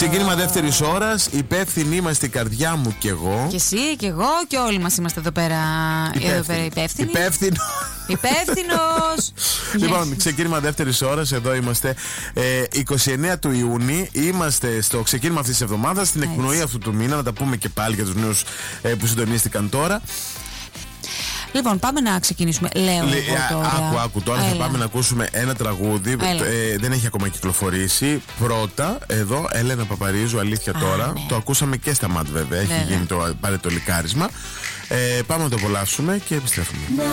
Ξεκίνημα δεύτερης ώρας. Υπεύθυνοι είμαστε η καρδιά μου και εγώ. Και εσύ και εγώ και όλοι μας είμαστε εδώ πέρα υπεύθυνοι. Υπεύθυνος. Λοιπόν, ξεκίνημα δεύτερης ώρας. Εδώ είμαστε 29 του Ιούνιου. Είμαστε στο ξεκίνημα αυτής της εβδομάδας, στην εκπνοή αυτού του μήνα. Να τα πούμε και πάλι για τους νέους που συντονίστηκαν τώρα. Λοιπόν, πάμε να ξεκινήσουμε. Λέω τώρα. Άκου τώρα. Θα πάμε να ακούσουμε ένα τραγούδι. Δεν έχει ακόμα κυκλοφορήσει. Πρώτα, εδώ, Έλενα Παπαρίζου, αλήθεια τώρα. Ναι. Το ακούσαμε και στα ΜΑΤ βέβαια. Έχει γίνει το παρετολικάρισμα. Πάμε να το απολαύσουμε και επιστρέφουμε.